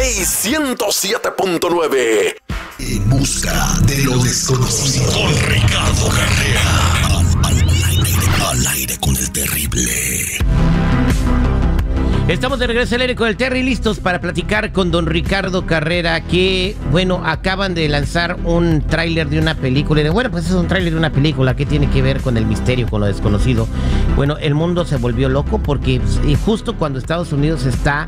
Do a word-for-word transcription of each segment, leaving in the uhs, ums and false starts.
Play ciento siete punto nueve. En busca de lo desconocido. Con Ricardo Carrera. Al, al, al, aire, al aire con el terrible. Estamos de regreso al aire con el Terry, listos para platicar con don Ricardo Carrera, que, bueno, acaban de lanzar un tráiler de una película. Y de, bueno, pues es un tráiler de una película que tiene que ver con el misterio, con lo desconocido. Bueno, el mundo se volvió loco porque eh, justo cuando Estados Unidos está,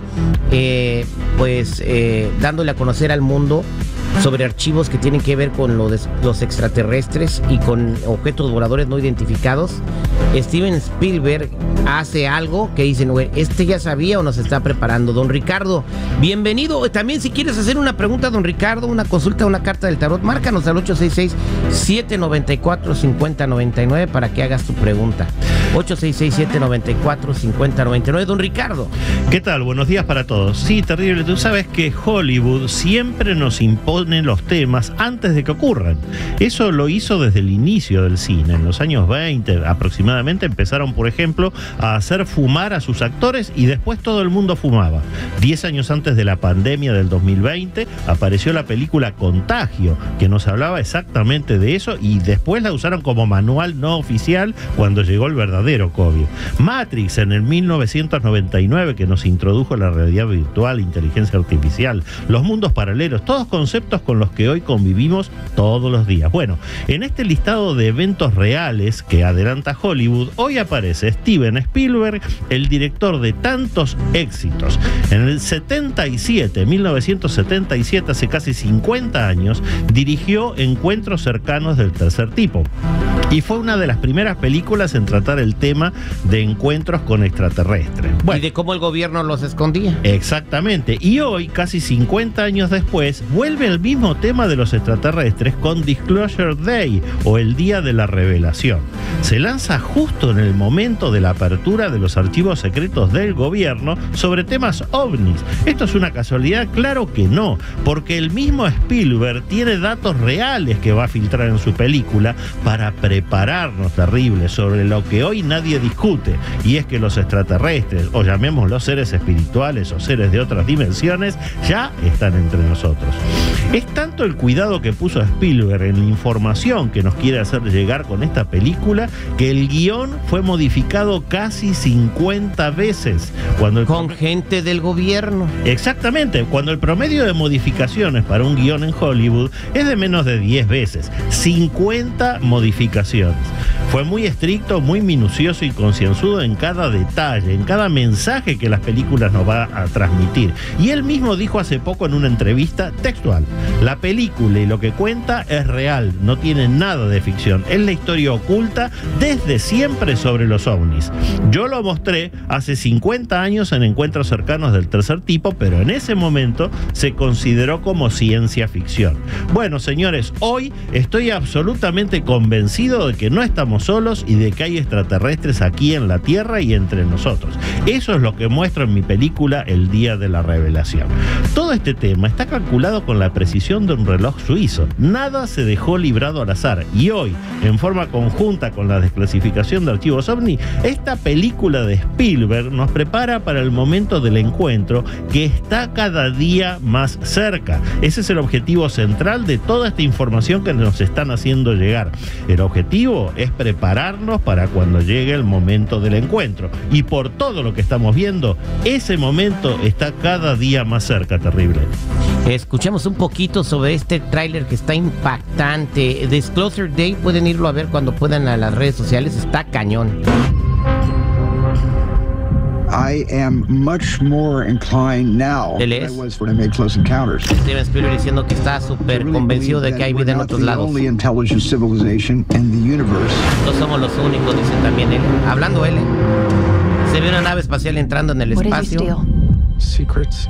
eh, pues, eh, dándole a conocer al mundo sobre archivos que tienen que ver con lo de, los extraterrestres y con objetos voladores no identificados, Steven Spielberg hace algo que dicen, güey, ¿este ya sabía o nos está preparando? Don Ricardo, bienvenido. También si quieres hacer una pregunta, don Ricardo, una consulta, una carta del tarot, márcanos al ocho seis seis, siete nueve cuatro, cinco cero nueve nueve para que hagas tu pregunta. ocho seis seis, siete nueve cuatro, cinco cero nueve nueve. Don Ricardo. ¿Qué tal? Buenos días para todos. Sí, terrible. Tú sabes que Hollywood siempre nos impone los temas antes de que ocurran. Eso lo hizo desde el inicio del cine. En los años veinte aproximadamente empezaron, por ejemplo, a hacer fumar a sus actores y después todo el mundo fumaba. Diez años antes de la pandemia del dos mil veinte apareció la película Contagio, que nos hablaba exactamente de eso, y después la usaron como manual no oficial cuando llegó el verdadero COVID. Matrix en el mil novecientos noventa y nueve, que nos introdujo la realidad virtual, inteligencia artificial, los mundos paralelos, todos conceptos con los que hoy convivimos todos los días. Bueno, en este listado de eventos reales que adelanta Hollywood, hoy aparece Steven Spielberg, el director de tantos éxitos. En el setenta y siete, mil novecientos setenta y siete, hace casi cincuenta años, dirigió Encuentros cercanos del tercer tipo. Y fue una de las primeras películas en tratar el tema de encuentros con extraterrestres. Bueno, y de cómo el gobierno los escondía. Exactamente. Y hoy, casi cincuenta años después, vuelve el mismo tema de los extraterrestres con Disclosure Day, o el Día de la Revelación. Se lanza justo en el momento de la apertura de los archivos secretos del gobierno sobre temas ovnis. ¿Esto es una casualidad? Claro que no, porque el mismo Spielberg tiene datos reales que va a filtrar en su película para prepararnos, terrible, sobre lo que hoy nadie discute, y es que los extraterrestres, o llamémoslos seres espirituales o seres de otras dimensiones, ya están entre nosotros. Es tanto el cuidado que puso Spielberg en la información que nos quiere hacer llegar con esta película, que el guión fue modificado casi cincuenta veces. Cuando el con gente del gobierno. Exactamente, cuando el promedio de modificaciones para un guión en Hollywood es de menos de diez veces, cincuenta modificaciones. Fue muy estricto, muy minucioso y concienzudo en cada detalle, en cada mensaje que las películas nos va a transmitir. Y él mismo dijo hace poco en una entrevista textual: la película y lo que cuenta es real, no tiene nada de ficción, es la historia oculta desde siempre sobre los ovnis. Yo lo mostré hace cincuenta años en Encuentros cercanos del tercer tipo, pero en ese momento se consideró como ciencia ficción. Bueno, señores, hoy estoy absolutamente convencido de que no estamos solos y de que hay extraterrestres aquí en la Tierra y entre nosotros. Eso es lo que muestro en mi película El Día de la Revelación. Todo este tema está calculado con la precisión de un reloj suizo. Nada se dejó librado al azar, y hoy, en forma conjunta con la desclasificación de archivos OVNI, esta película de Spielberg nos prepara para el momento del encuentro, que está cada día más cerca. Ese es el objetivo central de toda esta información que nos están haciendo llegar. El objetivo es prepararnos para cuando llegue el momento del encuentro, y por todo lo que estamos viendo, ese momento está cada día más cerca, terrible. Escuchemos un poquito sobre este tráiler que está impactante. Disclosure Day, pueden irlo a ver cuando puedan a las redes sociales, está cañón. I am much more inclined now than I was when I made Close Encounters. Steven Spielberg diciendo que está súper convencido de que hay vida en otros lados. Only intelligent civilization in the universe. No somos los únicos, dice también él. Hablando él, se ve una nave espacial entrando en el espacio. Secrets.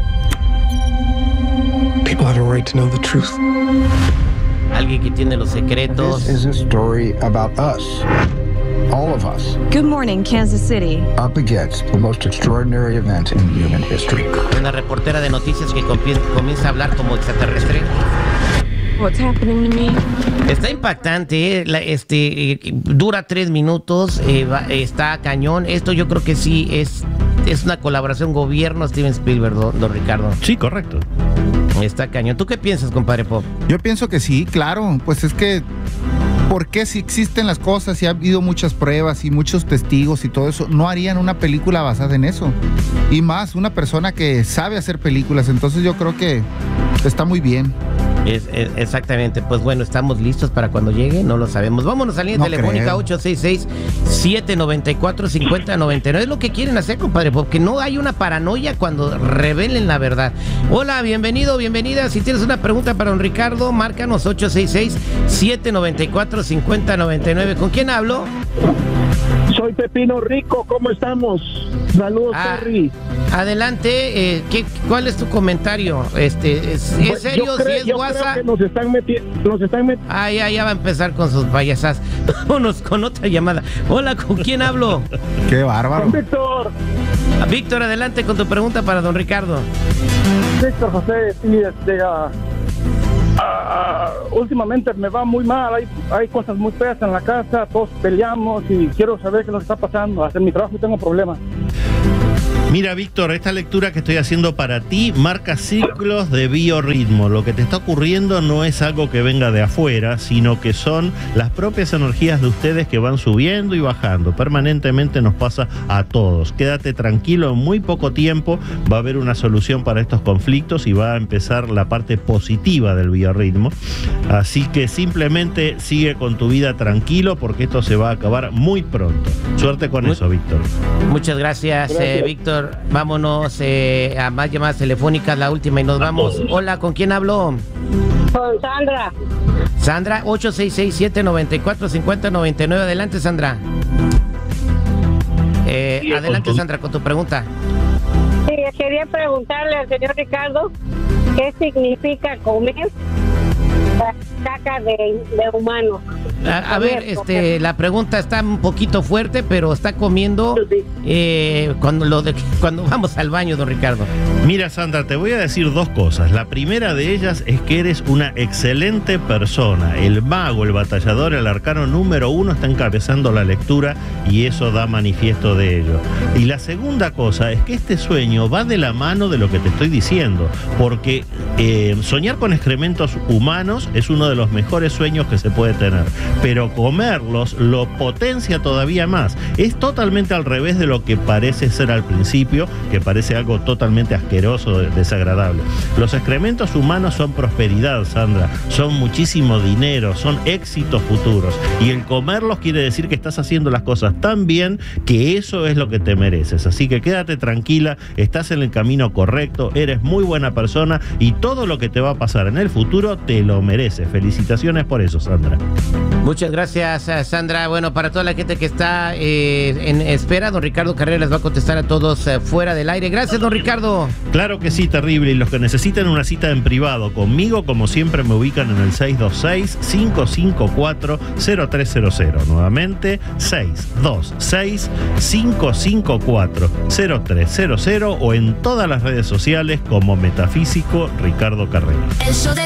People have a right to know the truth. Alguien que tiene los secretos. This is a story about us. All of us. Good morning, Kansas City. Up against the most extraordinary event in human history. Una reportera de noticias que comienza a hablar como extraterrestre. What's happening to me? Está impactante, ¿eh? La, este, eh, dura tres minutos, eh, va, está cañón. Esto yo creo que sí es es una colaboración gobierno-Steven Spielberg, don, don Ricardo. Sí, correcto. Está cañón. ¿Tú qué piensas, compadre Pop? Yo pienso que sí, claro. Pues es que, ¿por qué si existen las cosas y ha habido muchas pruebas y muchos testigos y todo eso, no harían una película basada en eso? Y más, una persona que sabe hacer películas. Entonces yo creo que está muy bien. Es, es, exactamente, pues bueno, estamos listos para cuando llegue, no lo sabemos. Vámonos a la línea no telefónica creo. ocho seis seis, siete nueve cuatro, cinco cero nueve nueve. Es lo que quieren hacer, compadre, porque no hay una paranoia cuando revelen la verdad. Hola, bienvenido, bienvenida. Si tienes una pregunta para don Ricardo, márcanos ocho seis seis, siete nueve cuatro, cinco cero nueve nueve. ¿Con quién hablo? Soy Pepino Rico, ¿cómo estamos? Saludos, ah, Terry. Adelante, eh, ¿qué, ¿cuál es tu comentario? Este, ¿Es, ¿es serio? Yo creo, ¿Si es yo WhatsApp? Creo que nos están metiendo, nos están metiendo. Ah, ya, ya va a empezar con sus payasas. Vámonos con otra llamada. Hola, ¿con quién hablo? Qué bárbaro. Con Víctor. A Víctor, adelante con tu pregunta para don Ricardo. Víctor José, sí, este, uh, uh, últimamente me va muy mal, hay, hay cosas muy feas en la casa, todos peleamos y quiero saber qué nos está pasando. Hasta en mi trabajo tengo problemas. Mira, Víctor, esta lectura que estoy haciendo para ti marca ciclos de biorritmo. Lo que te está ocurriendo no es algo que venga de afuera, sino que son las propias energías de ustedes que van subiendo y bajando. Permanentemente nos pasa a todos. Quédate tranquilo, en muy poco tiempo va a haber una solución para estos conflictos y va a empezar la parte positiva del biorritmo. Así que simplemente sigue con tu vida tranquilo porque esto se va a acabar muy pronto. Suerte con muy, eso, Víctor. Muchas gracias, gracias. Eh, Víctor. Vámonos eh, a más llamadas telefónicas, la última y nos vamos. Hola, ¿con quién hablo? Con Sandra. Sandra, ocho seis seis, siete nueve cuatro, cinco cero nueve nueve. Adelante, Sandra. Eh, sí, adelante, con Sandra, con tu pregunta. Sí, quería preguntarle al señor Ricardo qué significa comer caca de, de humano. A, a ver, este, la pregunta está un poquito fuerte, pero está comiendo eh, cuando lo de, cuando vamos al baño, don Ricardo. Mira, Sandra, te voy a decir dos cosas. La primera de ellas es que eres una excelente persona. El mago, el batallador, el arcano número uno está encabezando la lectura y eso da manifiesto de ello. Y la segunda cosa es que este sueño va de la mano de lo que te estoy diciendo, porque eh, soñar con excrementos humanos es uno de los mejores sueños que se puede tener. Pero comerlos lo potencia todavía más. Es totalmente al revés de lo que parece ser al principio, que parece algo totalmente asqueroso, desagradable. Los excrementos humanos son prosperidad, Sandra, son muchísimo dinero, son éxitos futuros. Y el comerlos quiere decir que estás haciendo las cosas tan bien que eso es lo que te mereces. Así que quédate tranquila, estás en el camino correcto, eres muy buena persona y todo lo que te va a pasar en el futuro te lo mereces. Felicitaciones por eso, Sandra. Muchas gracias, Sandra. Bueno, para toda la gente que está eh, en espera, don Ricardo Carrera les va a contestar a todos eh, fuera del aire. Gracias, don Ricardo. Claro que sí, terrible. Y los que necesiten una cita en privado conmigo, como siempre, me ubican en el seis dos seis, cinco cinco cuatro, cero tres cero cero. Nuevamente, seis dos seis, cinco cinco cuatro, cero tres cero cero o en todas las redes sociales como Metafísico Ricardo Carrera.